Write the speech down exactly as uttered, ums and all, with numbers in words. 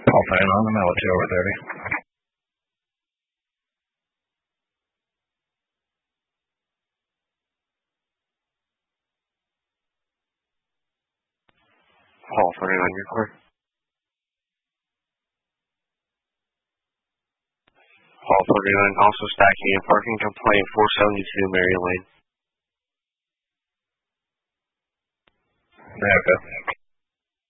Call sign on the Melody over thirty. Hall thirty-nine, your clear. Hall thirty-nine, also stacking and parking complaint four seventy-two Mary Lane. Yeah, okay.